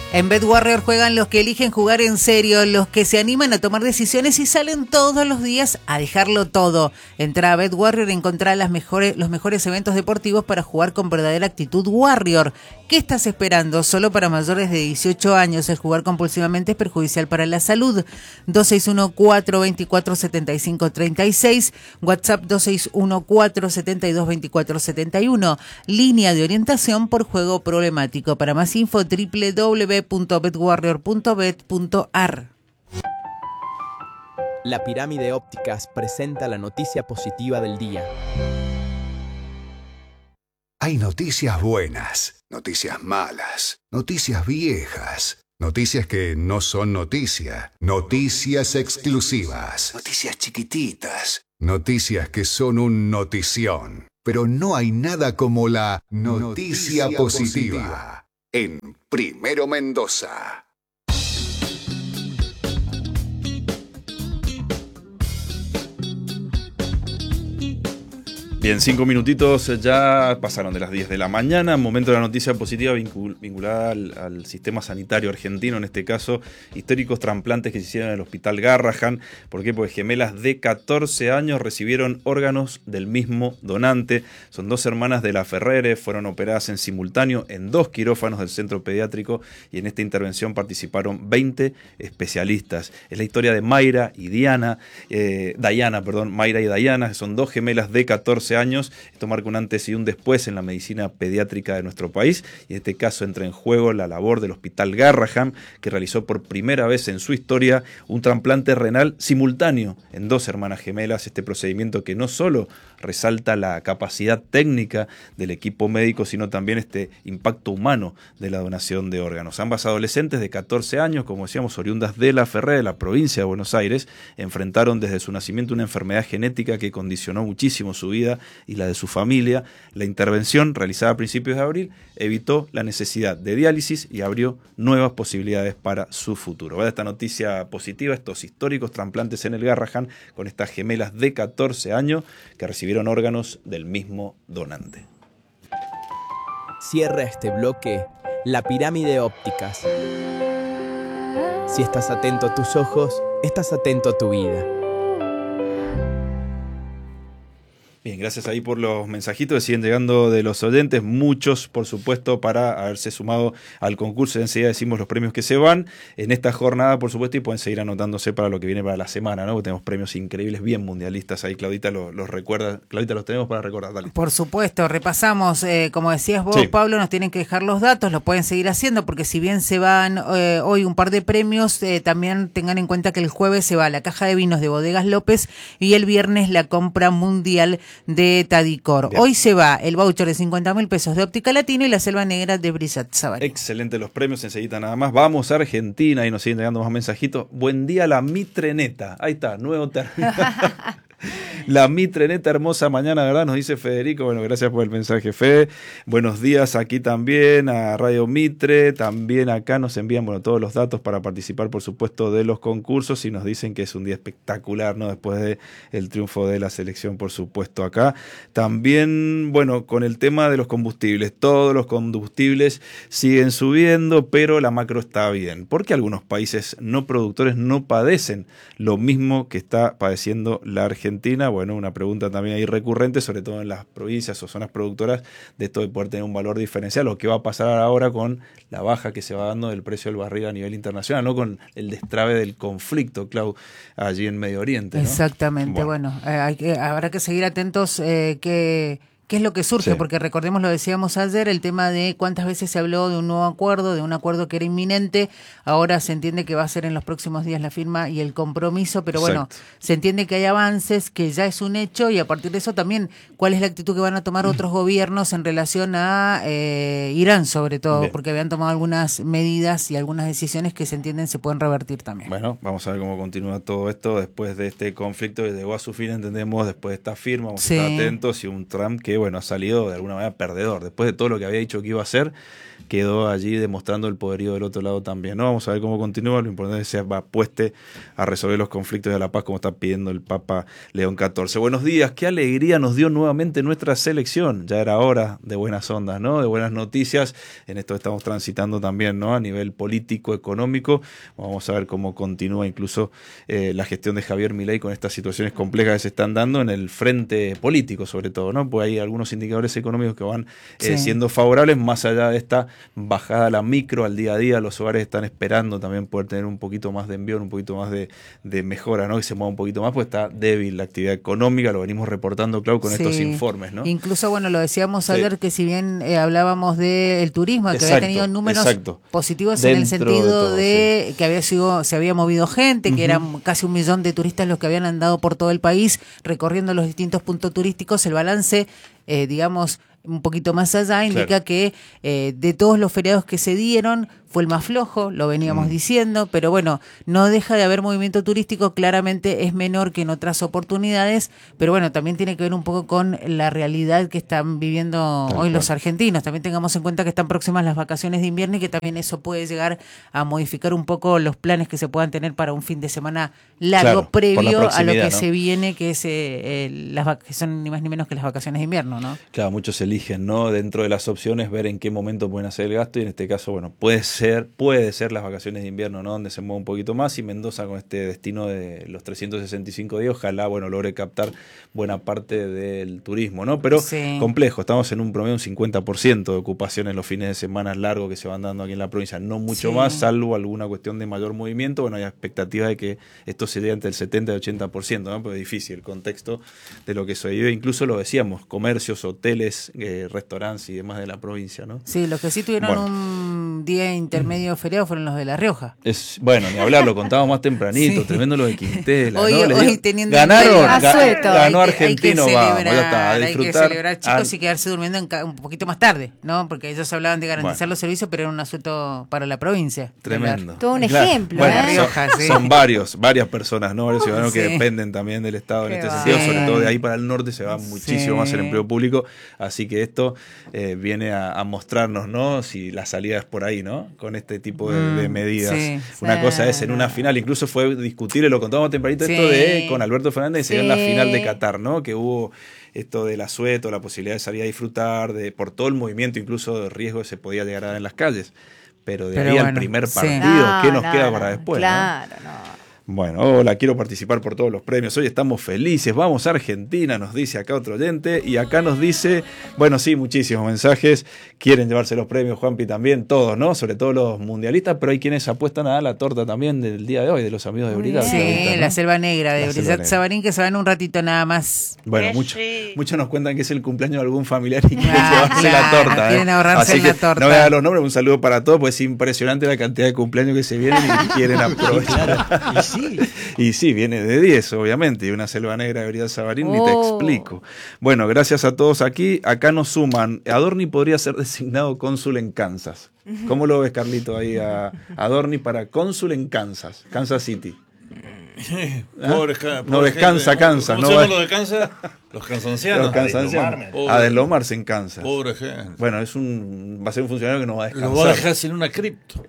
En BetWarrior juegan los que eligen jugar en serio, los que se animan a tomar decisiones y salen todos los días a dejarlo todo. Entra a BetWarrior y encontrá los mejores eventos deportivos para jugar con verdadera actitud Warrior. ¿Qué estás esperando? Solo para mayores de 18 años. El jugar compulsivamente es perjudicial para la salud. 261-424-7536. WhatsApp 261-472-2471. Línea de orientación por juego problemático. Para más info, www.betwarrior.bet.ar. La Pirámide Ópticas presenta la noticia positiva del día. Hay noticias buenas, noticias malas, noticias viejas, noticias que no son noticia, noticias exclusivas, noticias chiquititas, noticias que son un notición. Pero no hay nada como la noticia positiva en Primero Mendoza. Bien, 5 minutitos ya pasaron de las 10 de la mañana, momento de la noticia positiva vinculada al sistema sanitario argentino, en este caso, históricos trasplantes que se hicieron en el Hospital Garrahan. ¿Por qué? Porque gemelas de 14 años recibieron órganos del mismo donante. Son dos hermanas de la Ferrere, fueron operadas en simultáneo en 2 quirófanos del centro pediátrico y en esta intervención participaron 20 especialistas. Es la historia de Mayra y Dayana, que son dos gemelas de 14 años. Esto marca un antes y un después en la medicina pediátrica de nuestro país, y en este caso entra en juego la labor del Hospital Garrahan, que realizó por primera vez en su historia un trasplante renal simultáneo en 2 hermanas gemelas. Este procedimiento que no solo resalta la capacidad técnica del equipo médico, sino también este impacto humano de la donación de órganos. Ambas adolescentes de 14 años, como decíamos, oriundas de la Ferrere, de la provincia de Buenos Aires, enfrentaron desde su nacimiento una enfermedad genética que condicionó muchísimo su vida y la de su familia. La intervención, realizada a principios de abril, evitó la necesidad de diálisis y abrió nuevas posibilidades para su futuro. Va esta noticia positiva, estos históricos trasplantes en el Garrahan con estas gemelas de 14 años que recibieron órganos del mismo donante. Cierra este bloque La Pirámide Ópticas. Si estás atento a tus ojos, estás atento a tu vida. Bien, gracias ahí por los mensajitos que siguen llegando de los oyentes, muchos por supuesto para haberse sumado al concurso. Enseguida decimos los premios que se van en esta jornada, por supuesto, y pueden seguir anotándose para lo que viene para la semana, ¿no? Porque tenemos premios increíbles, bien mundialistas ahí. Claudita los recuerda. Claudita, los tenemos para recordar, dale. Por supuesto, repasamos, como decías vos, Sí. Pablo, nos tienen que dejar los datos, lo pueden seguir haciendo, porque si bien se van hoy un par de premios, también tengan en cuenta que el jueves se va la caja de vinos de Bodegas López y el viernes la compra mundial de Tadicor. Bien. Hoy se va el voucher de 50.000 pesos de Óptica Latina y la Selva Negra de Brisat Savary. Excelente los premios, enseguida nada más. Vamos a Argentina y nos siguen llegando más mensajitos. Buen día, la Mitreneta. Ahí está, nuevo término. La Mitreneta hermosa mañana, ¿verdad? Nos dice Federico. Bueno, gracias por el mensaje, Fede. Buenos días aquí también a Radio Mitre. También acá nos envían, todos los datos para participar, por supuesto, de los concursos, y nos dicen que es un día espectacular, ¿no? Después de el triunfo de la selección, por supuesto, acá. También, con el tema de los combustibles. Todos los combustibles siguen subiendo, pero la macro está bien. Porque algunos países no productores no padecen lo mismo que está padeciendo la Argentina. Una pregunta también ahí recurrente, sobre todo en las provincias o zonas productoras, de esto de poder tener un valor diferencial, o qué va a pasar ahora con la baja que se va dando del precio del barril a nivel internacional, ¿no? Con el destrabe del conflicto, Clau, allí en Medio Oriente, ¿no? Exactamente, habrá que seguir atentos ¿qué es lo que surge? Sí. Porque recordemos, lo decíamos ayer, el tema de cuántas veces se habló de un nuevo acuerdo, de un acuerdo que era inminente. Ahora se entiende que va a ser en los próximos días la firma y el compromiso, pero Exacto. se entiende que hay avances, que ya es un hecho, y a partir de eso también, ¿cuál es la actitud que van a tomar otros gobiernos en relación a Irán, sobre todo? Bien. Porque habían tomado algunas medidas y algunas decisiones que se entienden se pueden revertir también. Bueno, vamos a ver cómo continúa todo esto después de este conflicto que llegó a su fin, entendemos, después de esta firma. Vamos a estar atentos, y un Trump que, ha salido de alguna manera perdedor. Después de todo lo que había dicho que iba a hacer, quedó allí demostrando el poderío del otro lado también, ¿no? Vamos a ver cómo continúa, lo importante es que se apueste a resolver los conflictos de la paz como está pidiendo el Papa León XIV. Buenos días, qué alegría nos dio nuevamente nuestra selección, ya era hora de buenas ondas, ¿no? De buenas noticias, en esto estamos transitando también, ¿no? A nivel político, económico, vamos a ver cómo continúa incluso la gestión de Javier Milei con estas situaciones complejas que se están dando en el frente político sobre todo, ¿no? Pues hay algunos indicadores económicos que van siendo favorables, más allá de esta bajada a la micro, al día a día, los hogares están esperando también poder tener un poquito más de envío, un poquito más de mejora, ¿no? Que se mueva un poquito más, pues está débil la actividad económica, lo venimos reportando, Clau, con estos informes, ¿no? Incluso, bueno, lo decíamos ayer, que si bien hablábamos del turismo, que había tenido números positivos en el sentido de que se había movido gente, que eran casi 1 millón de turistas los que habían andado por todo el país recorriendo los distintos puntos turísticos, el balance, digamos, un poquito más allá, indica que de todos los feriados que se dieron, fue el más flojo, lo veníamos diciendo, pero bueno, no deja de haber movimiento turístico, claramente es menor que en otras oportunidades, pero bueno, también tiene que ver un poco con la realidad que están viviendo hoy los argentinos. También tengamos en cuenta que están próximas las vacaciones de invierno y que también eso puede llegar a modificar un poco los planes que se puedan tener para un fin de semana largo, previo a lo que se viene, que es que son ni más ni menos que las vacaciones de invierno, ¿no? Claro, muchos eligen, ¿no? Dentro de las opciones, ver en qué momento pueden hacer el gasto, y en este caso, bueno, puede ser las vacaciones de invierno, ¿no? Donde se mueve un poquito más, y Mendoza con este destino de los 365 días, ojalá, bueno, logre captar buena parte del turismo, ¿no? Pero complejo, estamos en un promedio un 50% de ocupación en los fines de semana largos que se van dando aquí en la provincia, no mucho más, salvo alguna cuestión de mayor movimiento. Bueno, hay expectativa de que esto se dé entre el 70 y el 80%, ¿no? Pero es difícil el contexto de lo que se vive, incluso lo decíamos, comercios, hoteles, restaurantes y demás de la provincia, ¿no? Sí, los que sí tuvieron un día intermedio feriado fueron los de La Rioja. Bueno, ni hablar, lo contábamos más tempranito, tremendo lo de Quintela. Hoy teniendo ganó Argentino, vamos, ya está, a disfrutar. Hay que celebrar, chicos, y quedarse durmiendo un poquito más tarde, ¿no? Porque ellos hablaban de garantizar los servicios, pero era un asunto para la provincia. Tremendo. Todo un ejemplo, bueno, La Rioja, son varias personas, ¿no? Varios ciudadanos que dependen también del Estado en este sentido, sobre todo de ahí para el norte se va muchísimo más el empleo público, así que esto viene a mostrarnos, ¿no? Si la salida es por ahí, ¿no? Con este tipo de medidas. Una cosa es en una final, incluso fue discutir, lo contábamos tempranito, esto con Alberto Fernández, se dio en la final de Qatar, ¿no? Que hubo esto del asueto, la posibilidad de salir a disfrutar, por todo el movimiento, incluso de riesgo que se podía llegar a dar en las calles. Pero ahí al primer partido, ¿qué nos queda para después? Claro, ¿no? Bueno, hola, quiero participar por todos los premios. Hoy estamos felices, vamos a Argentina, nos dice acá otro oyente. Y acá nos dice, bueno, sí, muchísimos mensajes. Quieren llevarse los premios, Juanpi, también, todos, ¿no? Sobre todo los mundialistas, pero hay quienes apuestan a la torta también del día de hoy, de los amigos de Brillat. Sí, ¿no? La Selva Negra de Brillat Savarín, que se va en un ratito nada más. Bueno, muchos nos cuentan que es el cumpleaños de algún familiar y quieren llevarse la torta. Quieren ahorrarse Así la que torta. No voy a dar los nombres, un saludo para todos, pues es impresionante la cantidad de cumpleaños que se vienen y quieren aprovechar. Y sí, viene de 10, obviamente, y una Selva Negra de Brillat Savarín, ni te explico. Bueno, gracias a todos aquí. Acá nos suman. Adorni podría ser designado cónsul en Kansas. ¿Cómo lo ves, Carlito, ahí a Adorni para cónsul en Kansas City? Pobre no descansa gente. Kansas. ¿Cómo se llaman los de Kansas? Los cansancianos. Los cansancianos. A deslomarse en Kansas. Pobre gente. Bueno, va a ser un funcionario que no va a descansar. Lo va a dejar sin una cripto.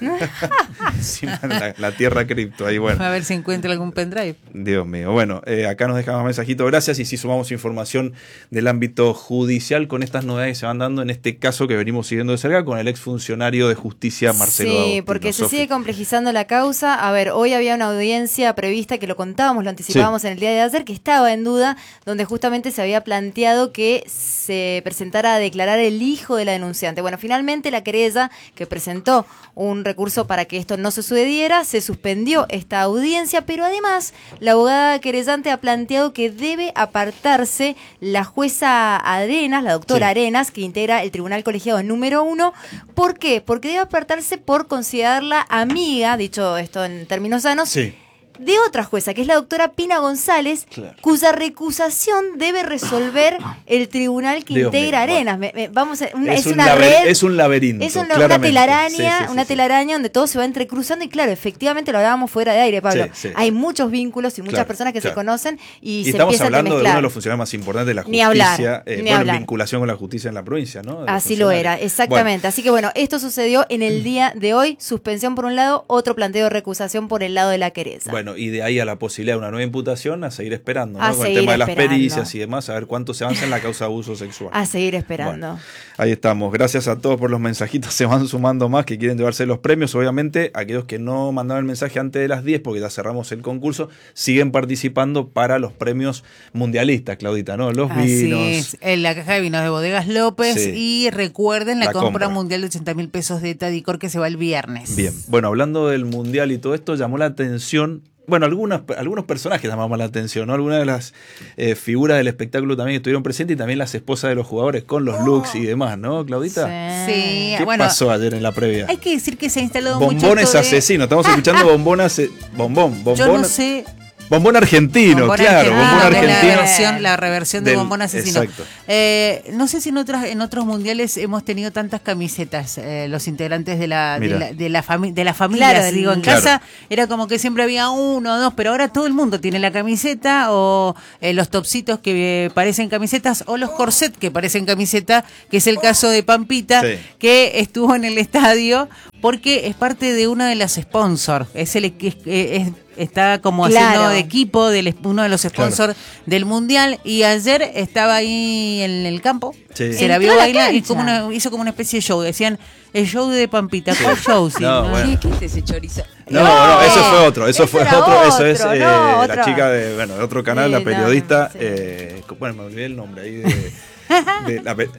la tierra cripto, ahí bueno. A ver si encuentra algún pendrive. Dios mío. Bueno, acá nos dejamos mensajito. Gracias. Y sí sumamos información del ámbito judicial con estas novedades que se van dando en este caso que venimos siguiendo de cerca con el exfuncionario de justicia Marcelo Agostino. Sí, porque se sigue complejizando la causa. A ver, hoy había una audiencia prevista que lo contábamos, lo anticipábamos en el día de ayer, que estaba en duda, donde justamente se había planteado que se presentara a declarar el hijo de la denunciante. Bueno, finalmente la querella, que presentó un recurso para que esto no se sucediera, se suspendió esta audiencia, pero además la abogada querellante ha planteado que debe apartarse la jueza Arenas, la doctora Arenas, que integra el Tribunal Colegiado número 1. ¿Por qué? Porque debe apartarse por considerarla amiga, dicho esto en términos sanos, de otra jueza, que es la doctora Pina González, Claro. cuya recusación debe resolver el tribunal que Dios integra mío, Arenas. Vamos a, Es un una red. es un laberinto. Es una claramente. telaraña, Sí, sí, una sí. telaraña donde todo se va entrecruzando y claro, efectivamente lo hablábamos fuera de aire, Pablo. Sí, sí. Hay muchos vínculos y muchas Claro, personas que claro. se conocen y se estamos empiezan a hablando de uno mezclar. de los funcionarios más importantes de la Ni hablar, justicia, ni bueno, hablar. en vinculación con la justicia en la provincia, ¿no? De los Así lo era, funcionarios. exactamente. Así que bueno, esto sucedió en el día de hoy. Suspensión por un lado, otro planteo de recusación por el lado de la querella. Bueno, y de ahí a la posibilidad de una nueva imputación, a seguir esperando, ¿no? A Con el seguir tema de las esperando. pericias y demás, a ver cuánto se avanza en la causa de abuso sexual. A seguir esperando. Bueno, ahí estamos. Gracias a todos por los mensajitos. Se van sumando más que quieren llevarse los premios. Obviamente, aquellos que no mandaron el mensaje antes de las 10, porque ya cerramos el concurso, siguen participando para los premios mundialistas, Claudita, ¿no? Los Así vinos. es, en la caja de vinos de Bodegas López Sí. y recuerden la La compra compra. mundial de 80.000 pesos de Tadicor que se va el viernes. Bien. Bueno, hablando del mundial y todo esto, llamó la atención. Bueno, algunos personajes llamaban la atención, ¿no? Algunas de las figuras del espectáculo también estuvieron presentes y también las esposas de los jugadores con los looks y demás, ¿no, Claudita? Sí, ¿Qué bueno, pasó ayer en la previa? hay que decir que se ha instalado mucho Bombones esto de- asesinos. Estamos escuchando bombón. Yo no sé. Bombón argentino, Bombón claro. argentino, Bombón de argentino. la reversión de del- Bombón Asesino. exacto. No sé si en otros mundiales hemos tenido tantas camisetas, los integrantes de Mira. la familia. Claro, Digo, en claro. casa era como que siempre había uno o dos, pero ahora todo el mundo tiene la camiseta o los topsitos que parecen camisetas o los corsets que parecen camiseta, que es el caso de Pampita, Sí. que estuvo en el estadio porque es parte de una de las sponsors. Está como Claro. haciendo de equipo de uno de los sponsors del mundial y ayer estaba ahí en el campo, Sí. se la Entró vio a la bailar y cancha. hizo como una especie de show, decían el show de Pampita, ¿cuál show? Sí, No, bueno. ¿Qué es ese chorizo? No, eso fue otro, eso Ese fue era otro, eso es otro, no, la otro. chica de otro canal, la Sí, no, periodista, sí. bueno, me olvidé el nombre ahí de la